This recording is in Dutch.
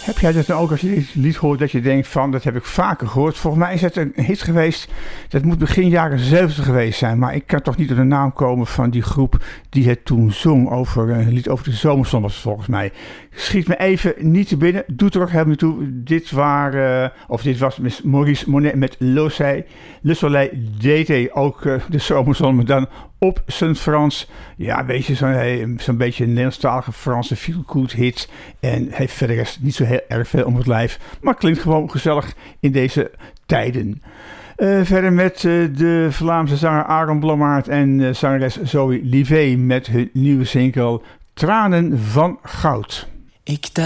Heb jij dat nou ook als je dit lied hoort dat je denkt van, dat heb ik vaker gehoord. Volgens mij is het een hit geweest, dat moet begin jaren 70 geweest zijn. Maar ik kan toch niet op de naam komen van die groep die het toen zong over een lied over de zomerzon was volgens mij. Schiet me even niet te binnen, doet er ook helemaal niet toe. Dit was Maurice Monet met Le Soleil d'été, ook de zomerzon, maar dan op zijn Frans. Ja, weet je, zo'n beetje een Nederlandstalige Franse feel-good hit. En heeft verder niet zo heel erg veel om het lijf. Maar klinkt gewoon gezellig in deze tijden. Verder met de Vlaamse zanger Aaron Blommaert en zangeres Zoe Livet met hun nieuwe single Tranen van Goud.